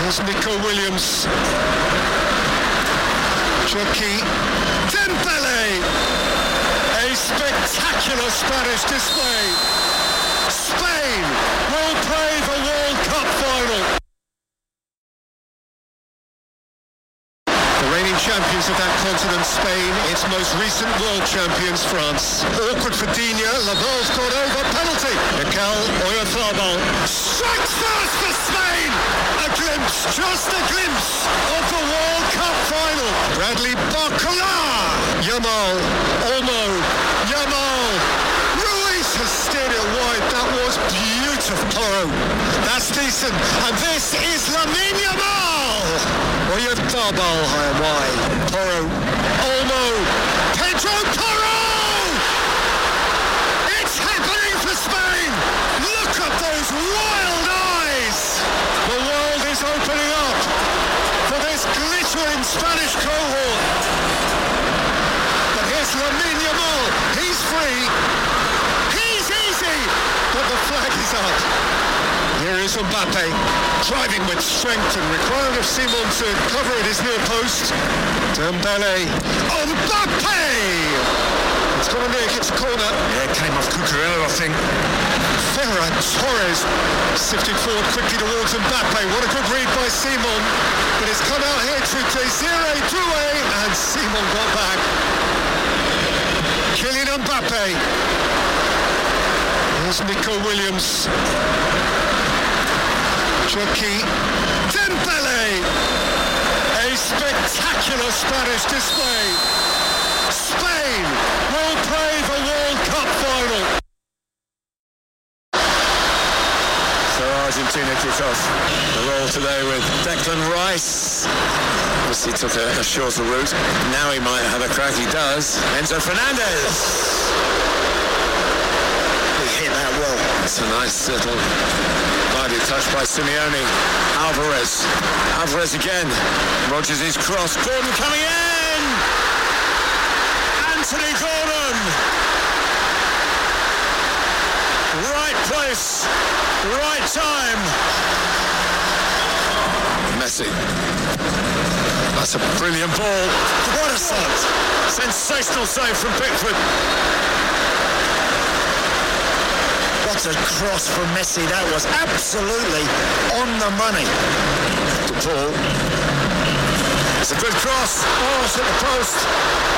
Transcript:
There's Nico Williams. Joaquin Dembele. A spectacular Spanish display. Spain will play the World Cup final. The reigning champions of that continent, Spain, its most recent world champions, France. Awkward for Digne, Laval's got over, penalty. Mikel Oyarzabal strikes first for Spain. A glimpse, just a glimpse of the World Cup final. Bradley Barcola. Yamal, Olmo, Yamal. Ruiz has steered it wide. That was beautiful. That's decent. And this is Lamine Yamal. Oyarzabal high and wide. Porro, Olmo, Pedro Porro. It's happening for Spain. Look at those wild eyes. The world is opening up for this glittering Spanish cohort. But here's Lamine Yamal. He's free. He's easy. But the flag is up. Here is Mbappe, driving with strength and requiring of Simon to cover at his near post. Dembele. Mbappe! It's gone near, hits the corner. Yeah, it came off Cucurella, I think. Ferran Torres sifted forward quickly towards Mbappe. What a good read by Simon. But it's come out here to Desiree Doué, and Simon got back. Kylian Mbappe. There's Nico Williams. Joaquin Dembele. A spectacular Spanish display. Spain will play the World Cup final. So Argentina kick off the roll today with Declan Rice. Obviously took a shorter route. Now he might have a crack. He does. Enzo Fernandez. He hit that well. That's a nice little body touch by Simeone. Alvarez again. Rodgers is cross. Gordon coming in. Anthony Gordon. Right place, right time. Messi. That's a brilliant ball. What a shot. Sensational save from Pickford. What a cross from Messi. That was absolutely on the money. The ball. It's a good cross. Oh, it's at the post.